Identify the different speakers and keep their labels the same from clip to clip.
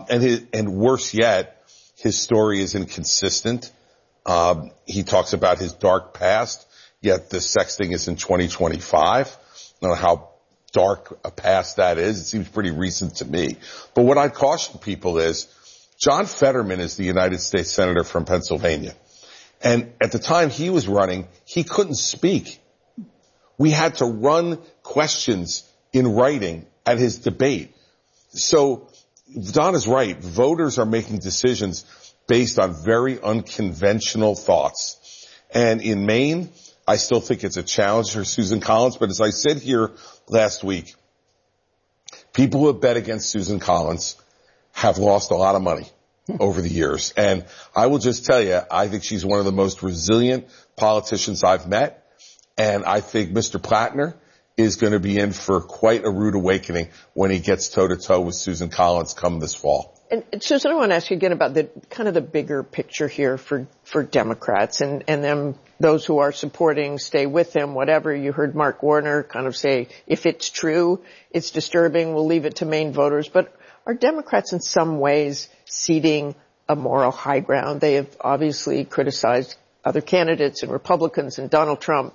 Speaker 1: And worse yet, his story is inconsistent. He talks about his dark past, yet the sexting is in 2025. I don't know how dark a past that is. It seems pretty recent to me. But what I'd caution people is John Fetterman is the United States Senator from Pennsylvania. And at the time he was running, he couldn't speak. We had to run questions in writing at his debate. So Don is right. Voters are making decisions based on very unconventional thoughts. And in Maine, I still think it's a challenge for Susan Collins. But as I said here last week, people who have bet against Susan Collins have lost a lot of money over the years. And I will just tell you, I think she's one of the most resilient politicians I've met. And I think Mr. Plattner is going to be in for quite a rude awakening when he gets toe-to-toe with Susan Collins come this fall.
Speaker 2: And Susan, I want to ask you again about the kind of the bigger picture here for Democrats and them, those who are supporting, stay with him, whatever. You heard Mark Warner kind of say, if it's true, it's disturbing, we'll leave it to Maine voters. But are Democrats in some ways ceding a moral high ground? They have obviously criticized other candidates and Republicans and Donald Trump.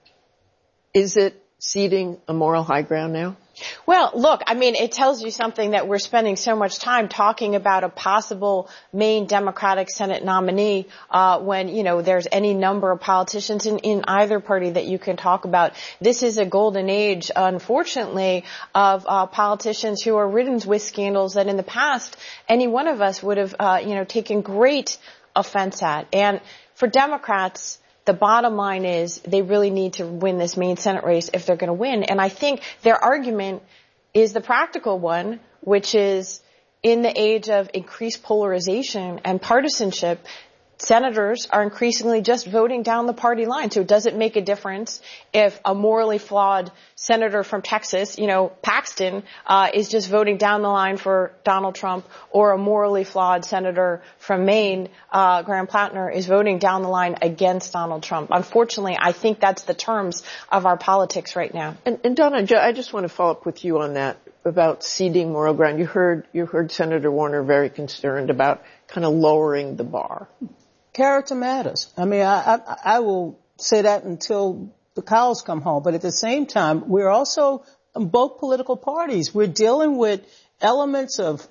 Speaker 2: Is it ceding a moral high ground now?
Speaker 3: Well, look, I mean, it tells you something that we're spending so much time talking about a possible Maine Democratic Senate nominee when, you know, there's any number of politicians in either party that you can talk about. This is a golden age, unfortunately, of politicians who are ridden with scandals that in the past any one of us would have, taken great offense at. And for Democrats, the bottom line is they really need to win this Maine Senate race if they're going to win. And I think their argument is the practical one, which is in the age of increased polarization and partisanship, senators are increasingly just voting down the party line. So does it make a difference if a morally flawed senator from Texas, Paxton, is just voting down the line for Donald Trump, or a morally flawed senator from Maine, Graham Plattner, is voting down the line against Donald Trump? Unfortunately, I think that's the terms of our politics right now.
Speaker 2: And Donna, I just want to follow up with you on that about ceding moral ground. You heard Senator Warner very concerned about kind of lowering the bar.
Speaker 4: Character matters. I mean, I will say that until the cows come home. But at the same time, we're also in both political parties. We're dealing with elements of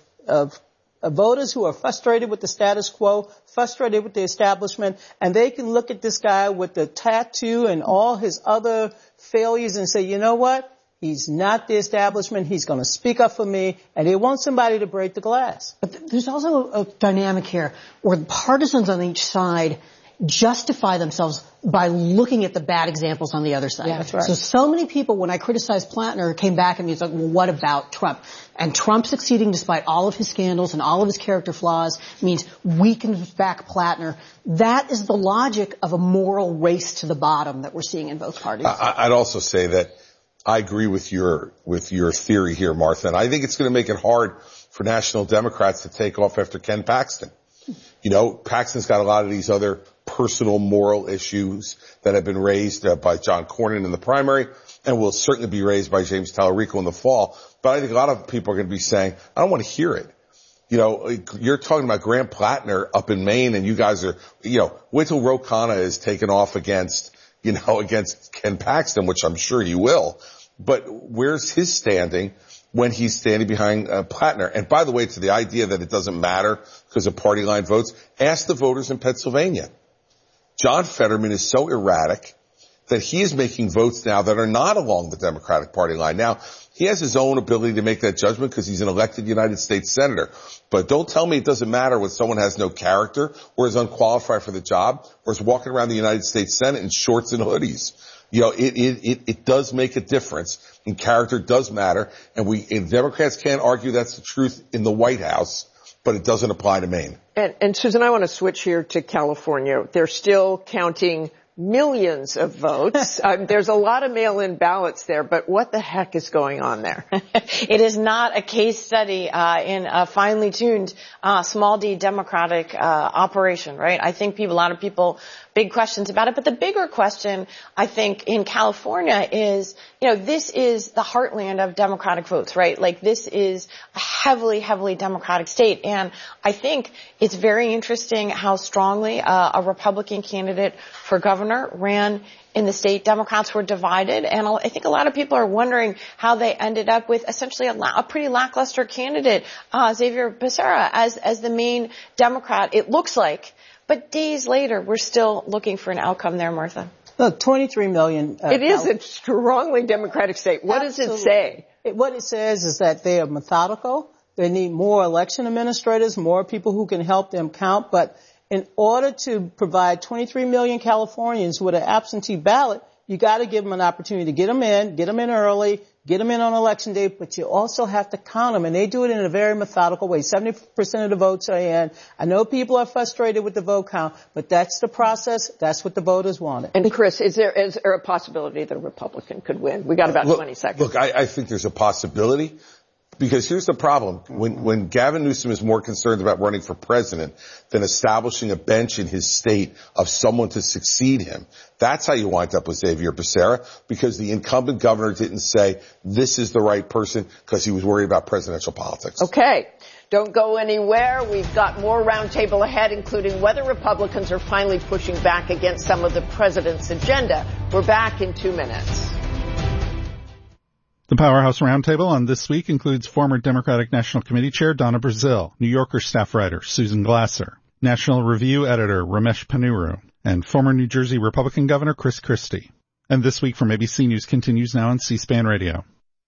Speaker 4: voters who are frustrated with the status quo, frustrated with the establishment, and they can look at this guy with the tattoo and all his other failures and say, you know what? He's not the establishment. He's going to speak up for me, and they want somebody to break the glass.
Speaker 5: But there's also a dynamic here where the partisans on each side justify themselves by looking at the bad examples on the other side.
Speaker 4: Yeah, that's right.
Speaker 5: So many people, when I criticized Plattner, came back and was like, well, what about Trump? And Trump succeeding despite all of his scandals and all of his character flaws means we can back Plattner. That is the logic of a moral race to the bottom that we're seeing in both parties.
Speaker 1: I'd also say that I agree with your theory here, Martha, and I think it's going to make it hard for national Democrats to take off after Ken Paxton. Paxton's got a lot of these other personal moral issues that have been raised by John Cornyn in the primary and will certainly be raised by James Talarico in the fall. But I think a lot of people are going to be saying, I don't want to hear it. You're talking about Graham Plattner up in Maine, and you guys are, wait till Ro Khanna is taken off against Ken Paxton, which I'm sure he will. But where's his standing when he's standing behind Plattner? And by the way, to the idea that it doesn't matter because of party line votes, ask the voters in Pennsylvania. John Fetterman is so erratic that he is making votes now that are not along the Democratic Party line. Now, he has his own ability to make that judgment because he's an elected United States Senator. But don't tell me it doesn't matter when someone has no character or is unqualified for the job or is walking around the United States Senate in shorts and hoodies. It does make a difference, and character does matter. And Democrats can't argue that's the truth in the White House, but it doesn't apply to Maine.
Speaker 2: And Susan, I want to switch here to California. They're still counting millions of votes. There's a lot of mail-in ballots there, but what the heck is going on there?
Speaker 3: It is not a case study in a finely tuned small d Democratic operation, right? I think a lot of people, big questions about it. But the bigger question, I think, in California is, this is the heartland of Democratic votes, right? Like, this is a heavily, heavily Democratic state. And I think it's very interesting how strongly a Republican candidate for governor ran in the state. Democrats were divided, and I think a lot of people are wondering how they ended up with essentially a pretty lackluster candidate, Xavier Becerra, as the main Democrat, it looks like. But days later, we're still looking for an outcome there, Martha.
Speaker 4: Look, 23 million.
Speaker 2: It is a strongly Democratic state. What does it say?
Speaker 4: What it says is that they are methodical. They need more election administrators, more people who can help them count. But in order to provide 23 million Californians with an absentee ballot, you got to give them an opportunity to get them in early, get them in on election day, but you also have to count them, and they do it in a very methodical way. 70% of the votes are in. I know people are frustrated with the vote count, but that's the process. That's what the voters wanted.
Speaker 2: And Chris, is there a possibility that a Republican could win? We got about 20 seconds.
Speaker 1: Look, I think there's a possibility. Because here's the problem. When Gavin Newsom is more concerned about running for president than establishing a bench in his state of someone to succeed him, that's how you wind up with Xavier Becerra, because the incumbent governor didn't say this is the right person because he was worried about presidential politics.
Speaker 2: Okay. Don't go anywhere. We've got more roundtable ahead, including whether Republicans are finally pushing back against some of the president's agenda. We're back in 2 minutes.
Speaker 6: The Powerhouse Roundtable on this week includes former Democratic National Committee Chair Donna Brazile, New Yorker staff writer Susan Glasser, National Review editor Ramesh Ponnuru, and former New Jersey Republican Governor Chris Christie. And This Week from ABC News continues now on C-SPAN Radio.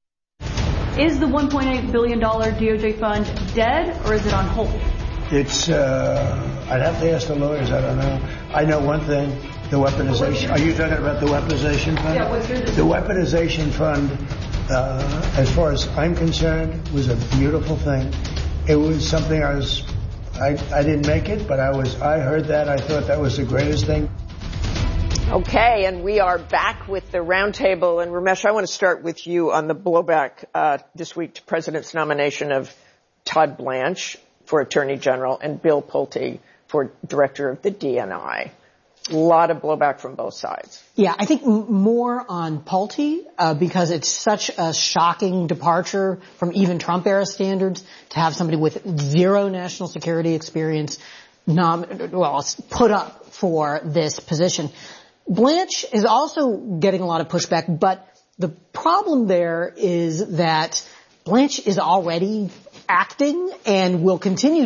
Speaker 7: Is the $1.8 billion DOJ fund dead, or is it on hold?
Speaker 8: It's, I'd have to ask the lawyers. I don't know. I know one thing, the weaponization. Are you talking about the weaponization fund?
Speaker 7: Yeah, what's your decision?
Speaker 8: The weaponization fund, as far as I'm concerned, was a beautiful thing. It was something I didn't make it, but I heard that. I thought that was the greatest thing.
Speaker 2: Okay, and we are back with the roundtable. And Ramesh, I want to start with you on the blowback this week to President's nomination of Todd Blanche for Attorney General and Bill Pulte for Director of the DNI. A lot of blowback from both sides.
Speaker 5: Yeah, I think more on Pulte because it's such a shocking departure from even Trump-era standards to have somebody with zero national security experience put up for this position. Blanche is also getting a lot of pushback, but the problem there is that Blanche is already acting and will continue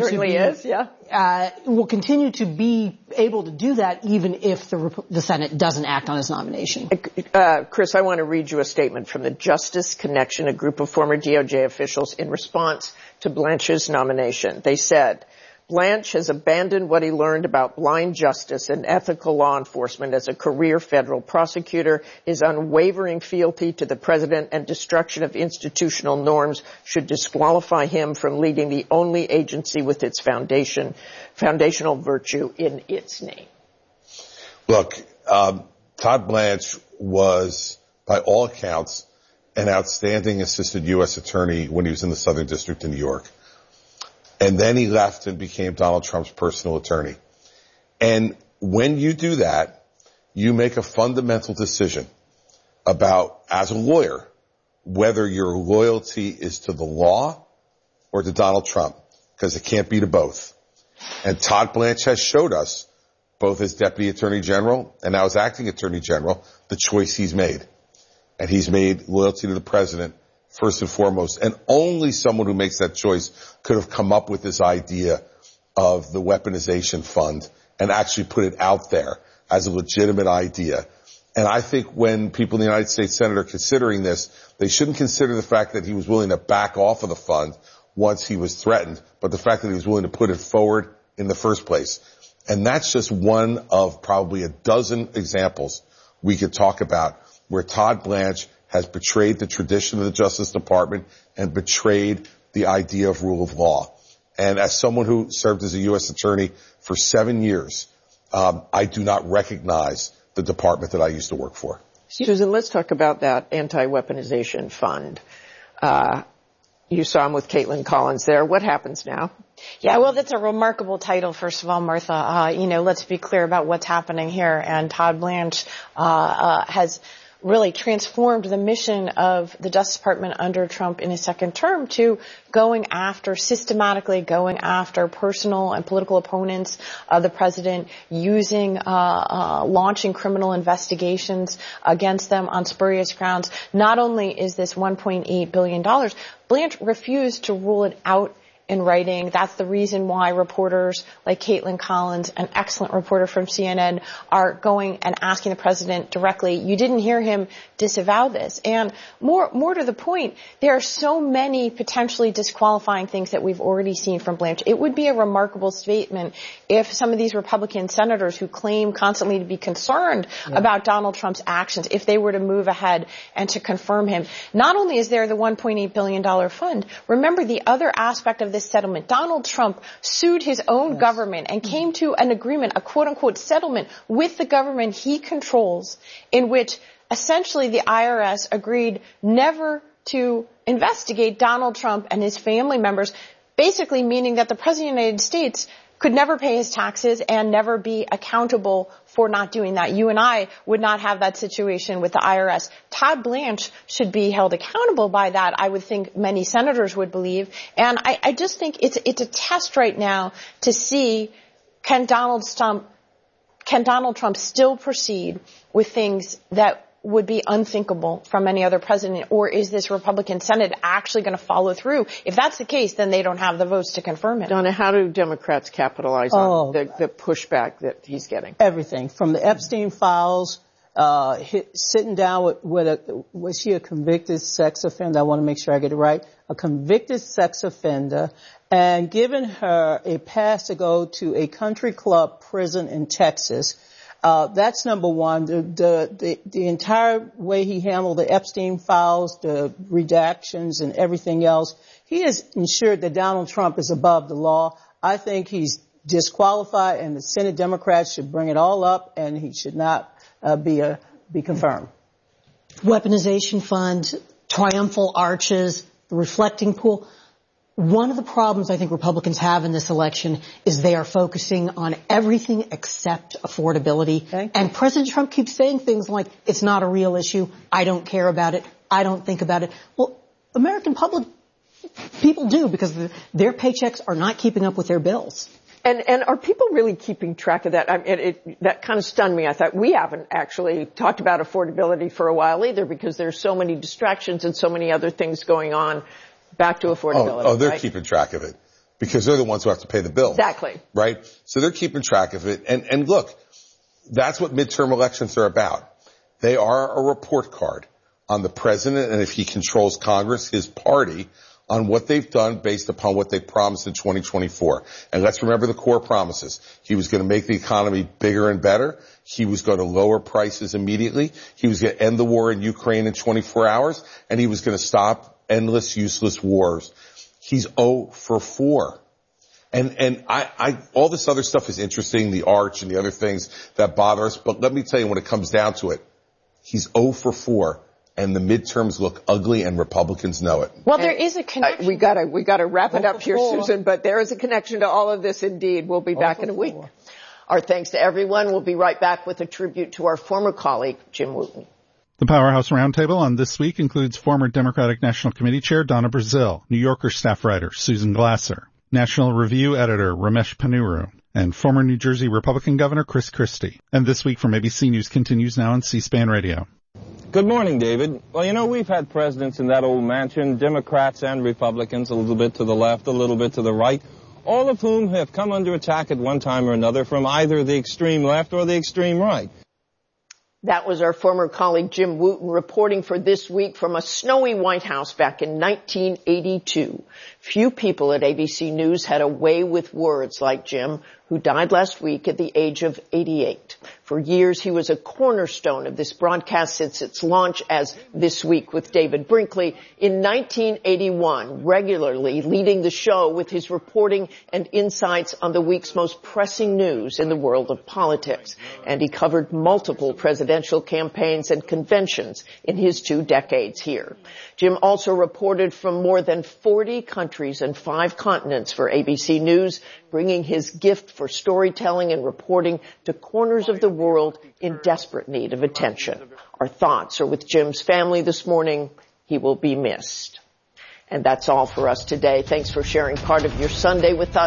Speaker 5: will continue to be able to do that even if the Senate doesn't act on his nomination.
Speaker 2: Chris, I want to read you a statement from the Justice Connection, a group of former DOJ officials in response to Blanche's nomination. They said, Blanche has abandoned what he learned about blind justice and ethical law enforcement as a career federal prosecutor. His unwavering fealty to the president and destruction of institutional norms should disqualify him from leading the only agency with its foundational virtue in its name.
Speaker 1: Look, Todd Blanche was, by all accounts, an outstanding assistant U.S. attorney when he was in the Southern District in New York. And then he left and became Donald Trump's personal attorney. And when you do that, you make a fundamental decision about, as a lawyer, whether your loyalty is to the law or to Donald Trump, because it can't be to both. And Todd Blanche has showed us, both as Deputy Attorney General and now as Acting Attorney General, the choice he's made. And he's made loyalty to the president first and foremost, and only someone who makes that choice could have come up with this idea of the weaponization fund and actually put it out there as a legitimate idea. And I think when people in the United States Senate are considering this, they shouldn't consider the fact that he was willing to back off of the fund once he was threatened, but the fact that he was willing to put it forward in the first place. And that's just one of probably a dozen examples we could talk about where Todd Blanche has betrayed the tradition of the Justice Department and betrayed the idea of rule of law. And as someone who served as a U.S. attorney for 7 years, I do not recognize the department that I used to work for.
Speaker 2: Susan, let's talk about that anti-weaponization fund. You saw him with Caitlin Collins there. What happens now?
Speaker 3: Yeah, well, that's a remarkable title, first of all, Martha. Let's be clear about what's happening here. And Todd Blanche has really transformed the mission of the Justice Department under Trump in his second term to systematically going after personal and political opponents of the president, launching criminal investigations against them on spurious grounds. Not only is this $1.8 billion, Blanche refused to rule it out in writing. That's the reason why reporters like Caitlin Collins, an excellent reporter from CNN, are going and asking the president directly. You didn't hear him disavow this. And more to the point, there are so many potentially disqualifying things that we've already seen from Blanche. It would be a remarkable statement if some of these Republican senators who claim constantly to be concerned about Donald Trump's actions, if they were to move ahead and to confirm him. Not only is there the $1.8 billion fund, remember the other aspect of this settlement. Donald Trump sued his own government and came to an agreement, a quote-unquote settlement with the government he controls, in which essentially the IRS agreed never to investigate Donald Trump and his family members, basically meaning that the President of the United States could never pay his taxes and never be accountable for not doing that. You and I would not have that situation with the IRS. Todd Blanche should be held accountable by that, I would think many senators would believe. And I just think it's a test right now to see can Donald Trump still proceed with things that would be unthinkable from any other president, or is this Republican Senate actually going to follow through? If that's the case, then they don't have the votes to confirm it.
Speaker 2: Donna, how do Democrats capitalize on the pushback that he's getting?
Speaker 4: Everything from the Epstein files, sitting down was she a convicted sex offender? I want to make sure I get it right. A convicted sex offender, and giving her a pass to go to a country club prison in Texas. That's number one. The entire way he handled the Epstein files, the redactions and everything else, he has ensured that Donald Trump is above the law. I think he's disqualified, and the Senate Democrats should bring it all up, and he should not be confirmed.
Speaker 5: Weaponization fund, triumphal arches, the reflecting pool. One of the problems I think Republicans have in this election is they are focusing on everything except affordability. And President Trump keeps saying things like, it's not a real issue, I don't care about it, I don't think about it. Well, American people do, because their paychecks are not keeping up with their bills.
Speaker 2: And are people really keeping track of that? I mean, that kind of stunned me. I thought we haven't actually talked about affordability for a while either, because there's so many distractions and so many other things going on. Back to affordability.
Speaker 1: They're
Speaker 2: right?
Speaker 1: keeping track of it because they're the ones who have to pay the bill.
Speaker 2: Exactly.
Speaker 1: Right? So they're keeping track of it. And look, that's what midterm elections are about. They are a report card on the president, and if he controls Congress, his party, on what they've done based upon what they promised in 2024. And let's remember the core promises. He was going to make the economy bigger and better. He was going to lower prices immediately. He was going to end the war in Ukraine in 24 hours. And he was going to stop endless, useless wars. He's 0 for 4. And all this other stuff is interesting, the arch and the other things that bother us. But let me tell you, when it comes down to it, he's 0 for 4. And the midterms look ugly, and Republicans know it.
Speaker 3: Well, there is a connection.
Speaker 2: We gotta wrap it up here, Susan, but there is a connection to all of this indeed. We'll be back in a week. Our thanks to everyone. We'll be right back with a tribute to our former colleague, Jim Wooten.
Speaker 6: The Powerhouse Roundtable on This Week includes former Democratic National Committee Chair Donna Brazile, New Yorker staff writer Susan Glasser, National Review editor Ramesh Ponnuru, and former New Jersey Republican Governor Chris Christie. And This Week from ABC News continues now on C-SPAN Radio.
Speaker 9: Good morning, David. Well, we've had presidents in that old mansion, Democrats and Republicans, a little bit to the left, a little bit to the right, all of whom have come under attack at one time or another from either the extreme left or the extreme right.
Speaker 2: That was our former colleague Jim Wooten reporting for This Week from a snowy White House back in 1982. Few people at ABC News had a way with words like Jim, who died last week at the age of 88. For years, he was a cornerstone of this broadcast since its launch as This Week with David Brinkley in 1981, regularly leading the show with his reporting and insights on the week's most pressing news in the world of politics. And he covered multiple presidential campaigns and conventions in his 2 decades here. Jim also reported from more than 40 countries and 5 continents for ABC News, bringing his gift for storytelling and reporting to corners of the world in desperate need of attention. Our thoughts are with Jim's family this morning. He will be missed. And that's all for us today. Thanks for sharing part of your Sunday with us.